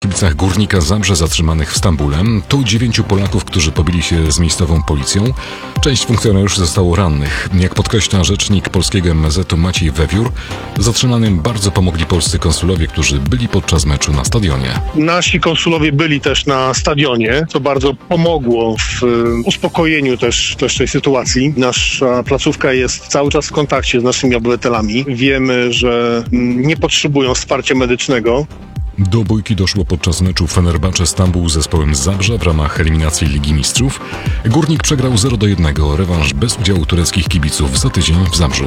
okolicach Górnika Zabrze zatrzymanych w Stambule. To 9 Polaków, którzy pobili się z miejscową policją. Część funkcjonariuszy zostało rannych. Jak podkreśla rzecznik polskiego MSZ-u Maciej Wewiór, zatrzymanym bardzo pomogli polscy konsulowie, którzy byli podczas meczu na stadionie. Nasi konsulowie byli też na stadionie, co bardzo pomogło w uspokojeniu też tej sytuacji. Nasza placówka jest cały czas w kontakcie z naszymi obywatelami. Wiemy, że nie potrzebują wsparcia medycznego. Do bójki doszło podczas meczu Fenerbahce Stambuł z zespołem z Zabrza w ramach eliminacji Ligi Mistrzów. Górnik przegrał 0-1, rewanż bez udziału tureckich kibiców za tydzień w Zabrzu.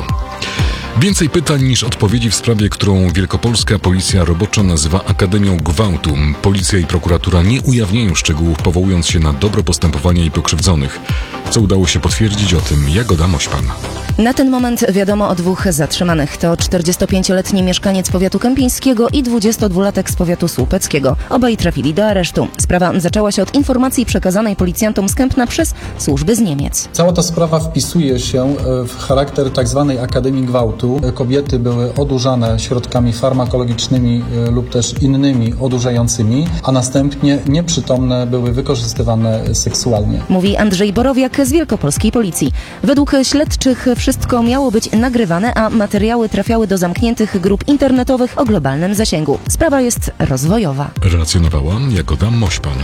Więcej pytań niż odpowiedzi w sprawie, którą wielkopolska policja roboczo nazywa Akademią Gwałtu. Policja i prokuratura nie ujawniają szczegółów, powołując się na dobro postępowania i pokrzywdzonych. Co udało się potwierdzić, o tym Jagoda Mośpan. Na ten moment wiadomo o 2 zatrzymanych. To 45-letni mieszkaniec powiatu kępińskiego i 22-latek z powiatu słupeckiego. Obaj trafili do aresztu. Sprawa zaczęła się od informacji przekazanej policjantom z Kępna przez służby z Niemiec. Cała ta sprawa wpisuje się w charakter tzw. Akademii Gwałtu. Kobiety były odurzane środkami farmakologicznymi lub też innymi odurzającymi, a następnie nieprzytomne były wykorzystywane seksualnie. Mówi Andrzej Borowiak z wielkopolskiej policji. Według śledczych wszystko miało być nagrywane, a materiały trafiały do zamkniętych grup internetowych o globalnym zasięgu. Sprawa jest rozwojowa. Relacjonowała Jagoda Mośpan.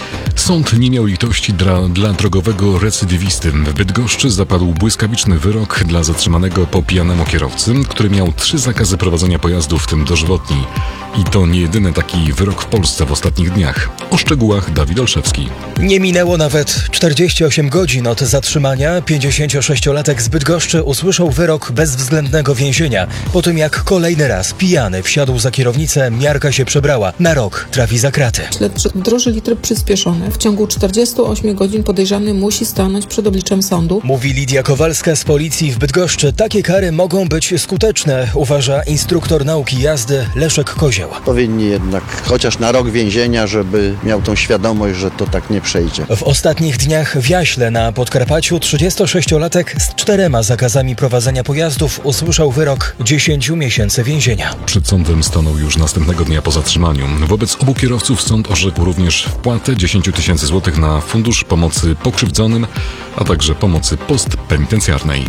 Sąd nie miał litości dla drogowego recydywisty. W Bydgoszczy zapadł błyskawiczny wyrok dla zatrzymanego po pijanemu kierowcy, który miał 3 zakazy prowadzenia pojazdu, w tym dożywotni. I to nie jedyny taki wyrok w Polsce w ostatnich dniach. O szczegółach Dawid Olszewski. Nie minęło nawet 48 godzin od zatrzymania. 56-latek z Bydgoszczy usłyszał wyrok bezwzględnego więzienia. Po tym jak kolejny raz pijany wsiadł za kierownicę, miarka się przebrała. Na rok trafi za kraty. Śledczy wdrożyli tryb przyspieszony. W ciągu 48 godzin podejrzany musi stanąć przed obliczem sądu. Mówi Lidia Kowalska z policji w Bydgoszczy. Takie kary mogą być skuteczne, uważa instruktor nauki jazdy Leszek Kozieł. Powinni jednak chociaż na rok więzienia, żeby miał tą świadomość, że to tak nie przejdzie. W ostatnich dniach w Jaśle na Podkarpaciu 36-latek z 4 zakazami prowadzenia pojazdów usłyszał wyrok 10 miesięcy więzienia. Przed sądem stanął już następnego dnia po zatrzymaniu. Wobec obu kierowców sąd orzekł również wpłatę 10 000 złotych na Fundusz Pomocy Pokrzywdzonym, a także pomocy postpenitencjarnej.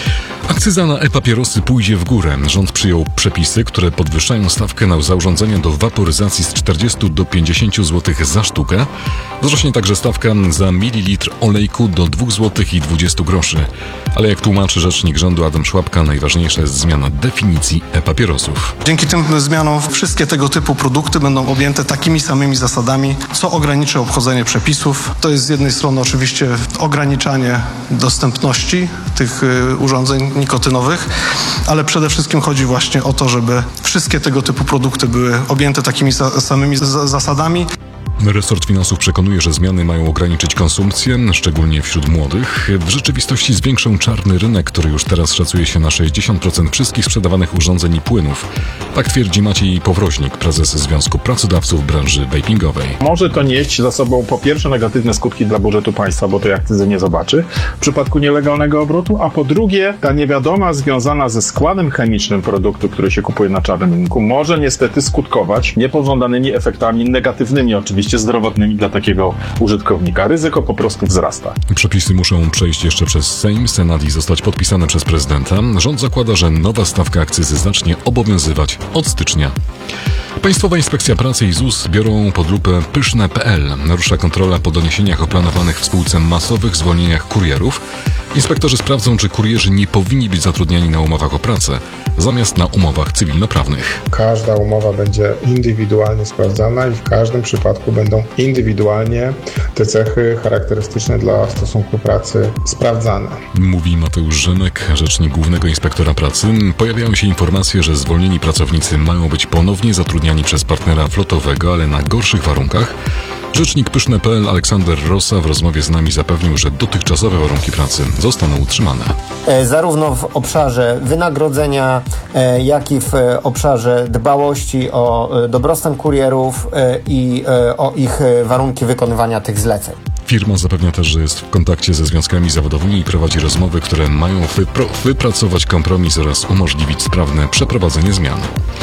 Akcyza na e-papierosy pójdzie w górę. Rząd przyjął przepisy, które podwyższają stawkę na urządzenia do waporyzacji z 40 do 50 zł za sztukę. Wzrośnie także stawka za mililitr olejku do 2 zł i 20 groszy. Ale jak tłumaczy rzecznik rządu Adam Szłapka, najważniejsza jest zmiana definicji e-papierosów. Dzięki tym zmianom wszystkie tego typu produkty będą objęte takimi samymi zasadami, co ograniczy obchodzenie przepisów. To jest z jednej strony oczywiście ograniczanie dostępności tych urządzeń nikotynowych, ale przede wszystkim chodzi właśnie o to, żeby wszystkie tego typu produkty były objęte takimi samymi zasadami. Resort Finansów przekonuje, że zmiany mają ograniczyć konsumpcję, szczególnie wśród młodych. W rzeczywistości zwiększą czarny rynek, który już teraz szacuje się na 60% wszystkich sprzedawanych urządzeń i płynów. Tak twierdzi Maciej Powroźnik, prezes Związku Pracodawców branży vapingowej. Może to nieść za sobą po pierwsze negatywne skutki dla budżetu państwa, bo tej akcyzy nie zobaczy w przypadku nielegalnego obrotu, a po drugie ta niewiadoma związana ze składem chemicznym produktu, który się kupuje na czarnym rynku, może niestety skutkować niepożądanymi efektami negatywnymi, oczywiście zdrowotnymi dla takiego użytkownika. Ryzyko po prostu wzrasta. Przepisy muszą przejść jeszcze przez Sejm, Senat i zostać podpisane przez prezydenta. Rząd zakłada, że nowa stawka akcyzy zacznie obowiązywać od stycznia. Państwowa Inspekcja Pracy i ZUS biorą pod lupę Pyszne.pl. Narusza kontrola po doniesieniach o planowanych w spółce masowych zwolnieniach kurierów. Inspektorzy sprawdzą, czy kurierzy nie powinni być zatrudniani na umowach o pracę, zamiast na umowach cywilnoprawnych. Każda umowa będzie indywidualnie sprawdzana i w każdym przypadku będą indywidualnie te cechy charakterystyczne dla stosunku pracy sprawdzane. Mówi Mateusz Rzymek, rzecznik Głównego Inspektora Pracy. Pojawiają się informacje, że zwolnieni pracownicy mają być ponownie zatrudniani przez partnera flotowego, ale na gorszych warunkach. Rzecznik Pyszne.pl Aleksander Rosa w rozmowie z nami zapewnił, że dotychczasowe warunki pracy zostaną utrzymane. Zarówno w obszarze wynagrodzenia, jak i w obszarze dbałości o dobrostan kurierów i o ich warunki wykonywania tych zleceń. Firma zapewnia też, że jest w kontakcie ze związkami zawodowymi i prowadzi rozmowy, które mają wypracować kompromis oraz umożliwić sprawne przeprowadzenie zmian.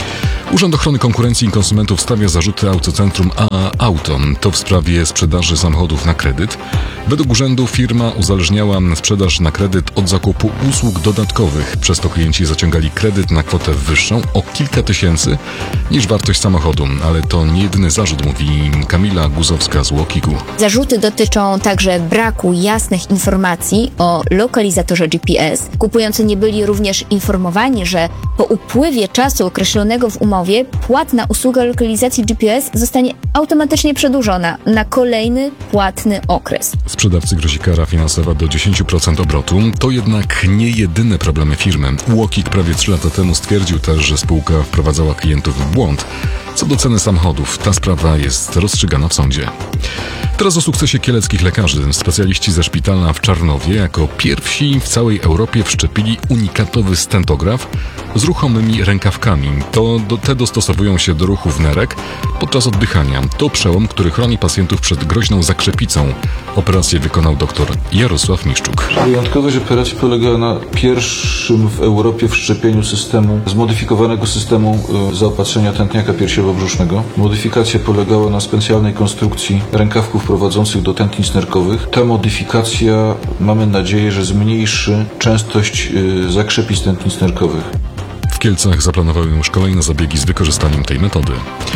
Urząd Ochrony Konkurencji i Konsumentów stawia zarzuty Autocentrum AA Auto. To w sprawie sprzedaży samochodów na kredyt. Według urzędu firma uzależniała sprzedaż na kredyt od zakupu usług dodatkowych. Przez to klienci zaciągali kredyt na kwotę wyższą o kilka tysięcy niż wartość samochodu. Ale to nie jedyny zarzut, mówi Kamila Guzowska z UOKiK-u. Zarzuty dotyczą także braku jasnych informacji o lokalizatorze GPS. Kupujący nie byli również informowani, że po upływie czasu określonego w umowie płatna usługa lokalizacji GPS zostanie automatycznie przedłużona na kolejny płatny okres. Sprzedawcy grozi kara finansowa do 10% obrotu. To jednak nie jedyne problemy firmy. UOKiK prawie 3 lata temu stwierdził też, że spółka wprowadzała klientów w błąd. Co do ceny samochodów, ta sprawa jest rozstrzygana w sądzie. Teraz o sukcesie kieleckich lekarzy. Specjaliści ze szpitala w Czarnowie jako pierwsi w całej Europie wszczepili unikatowy stentograf z ruchomymi rękawkami. Te dostosowują się do ruchów nerek podczas oddychania. To przełom, który chroni pacjentów przed groźną zakrzepicą. Operację wykonał dr Jarosław Miszczuk. Wyjątkowość operacji polegała na pierwszym w Europie wszczepieniu zmodyfikowanego systemu zaopatrzenia tętniaka piersiowo-brzusznego. Modyfikacja polegała na specjalnej konstrukcji rękawków prowadzących do tętnic nerkowych. Ta modyfikacja, mamy nadzieję, że zmniejszy częstość zakrzepic tętnic nerkowych. W Kielcach zaplanowano już kolejne zabiegi z wykorzystaniem tej metody.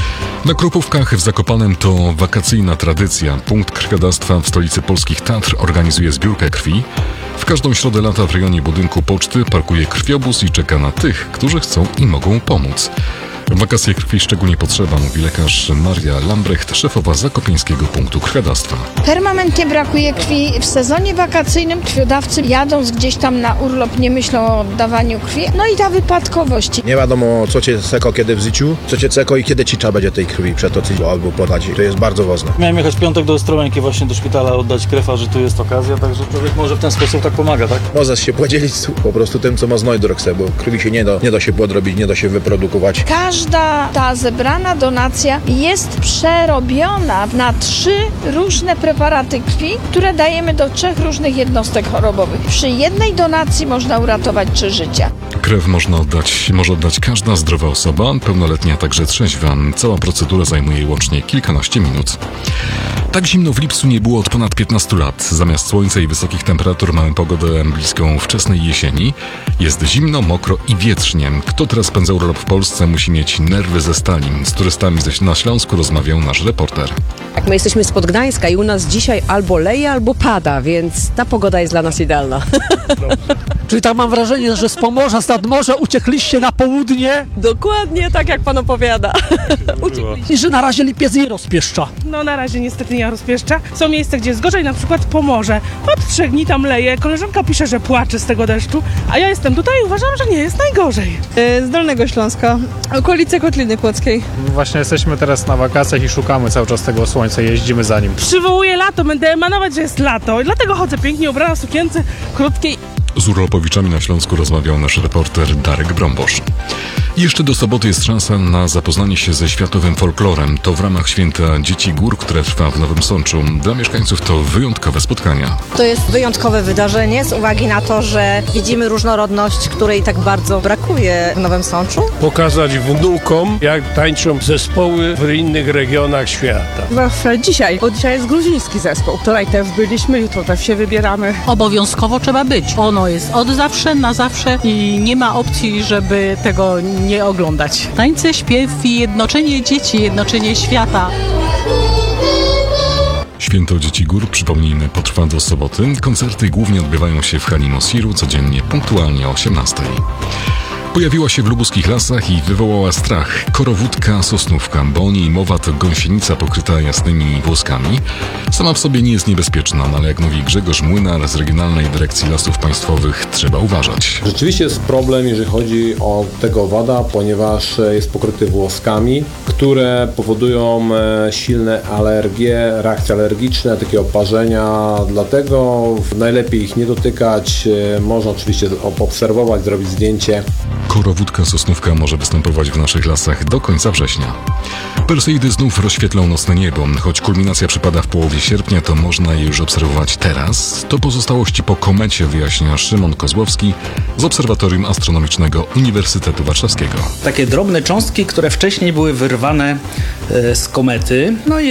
Na Krupówkach w Zakopanem to wakacyjna tradycja. Punkt krwiodawstwa w stolicy polskich Tatr organizuje zbiórkę krwi. W każdą środę lata w rejonie budynku poczty parkuje krwiobóz i czeka na tych, którzy chcą i mogą pomóc. W wakacje krwi szczególnie potrzeba, mówi lekarz Maria Lambrecht, szefowa Zakopiańskiego Punktu Krwiodawstwa. Permanentnie brakuje krwi. W sezonie wakacyjnym krwiodawcy jadąc gdzieś tam na urlop nie myślą o oddawaniu krwi. No i ta wypadkowość. Nie wiadomo, co cię seko kiedy w życiu, co cię seko i kiedy ci trzeba będzie tej krwi przetoczyć albo podać. To jest bardzo ważne. Miałem jechać w piątek do Ostrołęki właśnie do szpitala oddać krew, a że tu jest okazja, także człowiek może w ten sposób tak pomaga, tak? Możesz się podzielić po prostu tym, co ma znajdę, bo krwi się nie da się podrobić, nie da się wyprodukować. Każda ta zebrana donacja jest przerobiona na 3 różne preparaty krwi, które dajemy do 3 różnych jednostek chorobowych. Przy jednej donacji można uratować 3 życia. Krew może oddać każda zdrowa osoba, pełnoletnia, także trzeźwa. Cała procedura zajmuje łącznie kilkanaście minut. Tak zimno w lipcu nie było od ponad 15 lat. Zamiast słońca i wysokich temperatur mamy pogodę bliską wczesnej jesieni. Jest zimno, mokro i wietrznie. Kto teraz spędza urlop w Polsce, musi mieć nerwy ze stali. Z turystami na Śląsku rozmawiał nasz reporter. Jak my jesteśmy spod Gdańska i u nas dzisiaj albo leje, albo pada, więc ta pogoda jest dla nas idealna. Czyli tak mam wrażenie, że z Pomorza, z nadmorza uciekliście na południe? Dokładnie tak, jak pan opowiada. I że na razie lipiec nie rozpieszcza. No na razie niestety nie rozpieszcza. Są miejsca, gdzie jest gorzej, na przykład Pomorze. Od 3 dni tam leje. Koleżanka pisze, że płacze z tego deszczu, a ja jestem tutaj i uważam, że nie jest najgorzej. Z Dolnego Śląska, okolice Kotliny Kłodzkiej. Właśnie jesteśmy teraz na wakacjach i szukamy cały czas tego słońca, jeździmy za nim. Przywołuję lato, będę emanować, że jest lato i dlatego chodzę pięknie ubrana w sukience krótkiej. Z urlopowiczami na Śląsku rozmawiał nasz reporter Darek Brąbosz. Jeszcze do soboty jest szansa na zapoznanie się ze światowym folklorem. To w ramach Święta Dzieci Gór, które trwa w Nowym Sączu. Dla mieszkańców to wyjątkowe spotkania. To jest wyjątkowe wydarzenie z uwagi na to, że widzimy różnorodność, której tak bardzo brakuje w Nowym Sączu. Pokazać wnukom, jak tańczą zespoły w innych regionach świata. Dzisiaj, bo dzisiaj jest gruziński zespół. Wczoraj też byliśmy, jutro też się wybieramy. Obowiązkowo trzeba być. Ono jest od zawsze, na zawsze i nie ma opcji, żeby tego nie oglądać. Tańce, śpiew i jednoczenie dzieci, jednoczenie świata. Święto Dzieci Gór, przypomnijmy, potrwa do soboty. Koncerty głównie odbywają się w hali Mosiru, codziennie punktualnie o 18:00. Pojawiła się w lubuskich lasach i wywołała strach. Korowódka sosnówka, bo o niej mowa to gąsienica pokryta jasnymi włoskami. Sama w sobie nie jest niebezpieczna, ale jak mówi Grzegorz Młynar z Regionalnej Dyrekcji Lasów Państwowych, trzeba uważać. Rzeczywiście jest problem, jeżeli chodzi o tego owada, ponieważ jest pokryty włoskami, które powodują silne alergie, reakcje alergiczne, takie oparzenia, dlatego najlepiej ich nie dotykać. Można oczywiście obserwować, zrobić zdjęcie. korowódka sosnówka może występować w naszych lasach do końca września. Perseidy znów rozświetlą nocne niebo. Choć kulminacja przypada w połowie sierpnia, to można je już obserwować teraz. To pozostałości po komecie, wyjaśnia Szymon Kozłowski z Obserwatorium Astronomicznego Uniwersytetu Warszawskiego. Takie drobne cząstki, które wcześniej były wyrwane z komety. No i